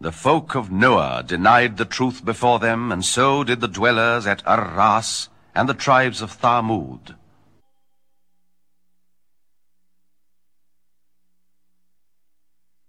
The folk of Noah denied the truth before them, and so did the dwellers at Arras and the tribes of Thamud.